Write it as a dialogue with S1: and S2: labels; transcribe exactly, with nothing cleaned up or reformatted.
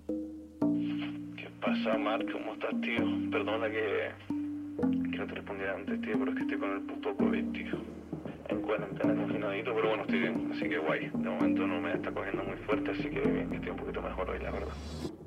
S1: ¿Qué pasa, Mark? ¿Cómo estás, tío? Perdona que, que no te respondiera antes, tío, pero es que estoy con el puto COVID, tío. En cuarentena, confinadito, pero bueno, estoy bien, así que guay. De momento no me está cogiendo muy fuerte, así que bien, que estoy un poquito mejor hoy, la verdad.